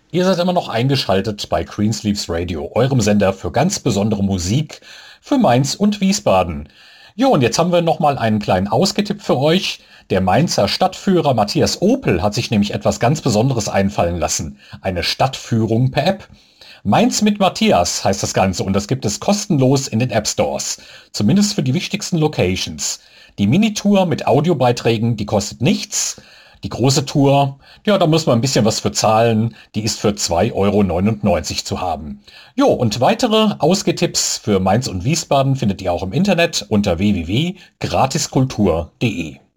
Ihr seid immer noch eingeschaltet bei Greensleeves Radio, eurem Sender für ganz besondere Musik für Mainz und Wiesbaden. Jo, und jetzt haben wir nochmal einen kleinen Ausgetipp für euch. Der Mainzer Stadtführer Matthias Opel hat sich nämlich etwas ganz Besonderes einfallen lassen. Eine Stadtführung per App. Mainz mit Matthias heißt das Ganze und das gibt es kostenlos in den App Stores. Zumindest für die wichtigsten Locations. Die Minitour mit Audiobeiträgen, die kostet nichts. Die große Tour, ja, da muss man ein bisschen was für zahlen. Die ist für 2,99 € zu haben. Jo, und weitere Ausgetipps für Mainz und Wiesbaden findet ihr auch im Internet unter www.gratiskultur.de.